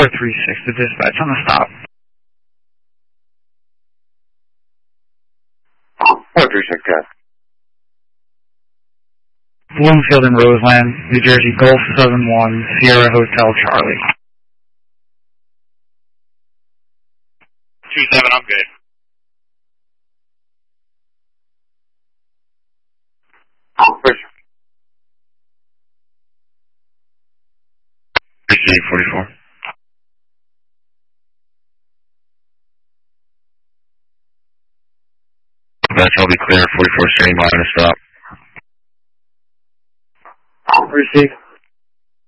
436 to dispatch on the stop. 436, guys. Bloomfield and Roseland, New Jersey, Golf 71, Sierra Hotel, Charlie. 27, I'm good. Richard. 44. That's all be clear. 44 standing by on the stop. Receive.